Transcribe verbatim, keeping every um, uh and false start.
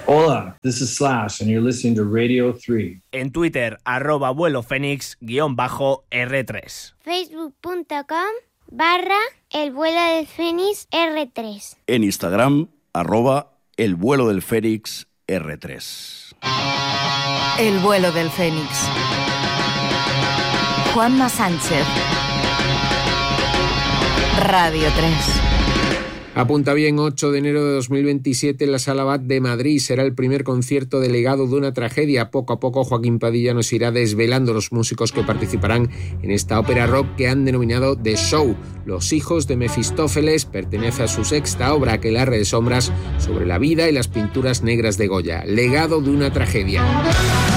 Hola, this is Slash and you're listening to Radio three. En Twitter, arroba vuelo fénix guión bajo R tres. Facebook.com barra el vuelo del Fénix R tres. En Instagram, arroba el vuelo del Fénix R tres. El vuelo del Fénix. Juanma Sánchez. Radio tres. Apunta bien, ocho de enero de dos mil veintisiete en la Sala Bat de Madrid será el primer concierto de Legado de una tragedia. Poco a poco Joaquín Padilla nos irá desvelando los músicos que participarán en esta ópera rock que han denominado The Show. Los hijos de Mefistófeles pertenece a su sexta obra, Aquelarre de sombras, sobre la vida y las pinturas negras de Goya. Legado de una tragedia.